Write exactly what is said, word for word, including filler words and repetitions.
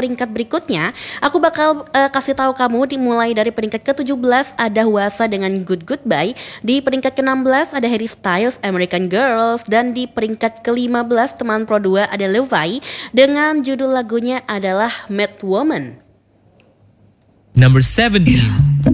peringkat berikutnya, aku bakal uh, kasih tahu kamu dimulai dari peringkat ke tujuh belas ada Hwasa dengan Good Goodbye, di peringkat ke enam belas ada Harry Styles American Girls, dan di peringkat ke lima belas teman Pro dua ada Levi dengan judul lagunya adalah Mad Woman. Number seventeen.